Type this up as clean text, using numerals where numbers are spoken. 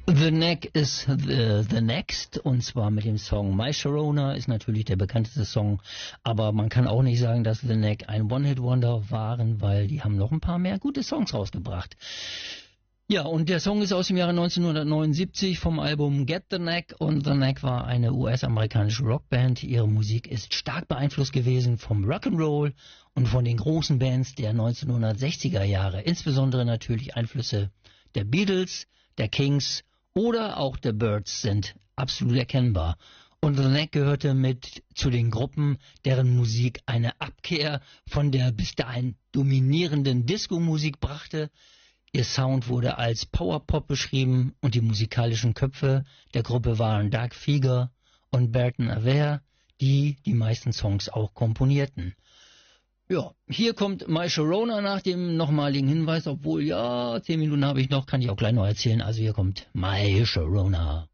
The Knack ist the Next, und zwar mit dem Song My Sharona, ist natürlich der bekannteste Song, aber man kann auch nicht sagen, dass The Knack ein One-Hit-Wonder waren, weil die haben noch ein paar mehr gute Songs rausgebracht. Ja, und der Song ist aus dem Jahre 1979 vom Album Get the Knack, und The Knack war eine US-amerikanische Rockband. Ihre Musik ist stark beeinflusst gewesen vom Rock'n'Roll und von den großen Bands der 1960er Jahre, insbesondere natürlich Einflüsse der Beatles, der Kings oder auch der Byrds sind absolut erkennbar. Und The Knack gehörte mit zu den Gruppen, deren Musik eine Abkehr von der bis dahin dominierenden Disco-Musik brachte. Ihr Sound wurde als Powerpop beschrieben und die musikalischen Köpfe der Gruppe waren Doug Fieger und Burton Avere, die die meisten Songs auch komponierten. Ja, hier kommt My Sharona nach dem nochmaligen Hinweis, obwohl, ja, 10 Minuten habe ich noch, kann ich auch gleich noch erzählen. Also hier kommt My Sharona.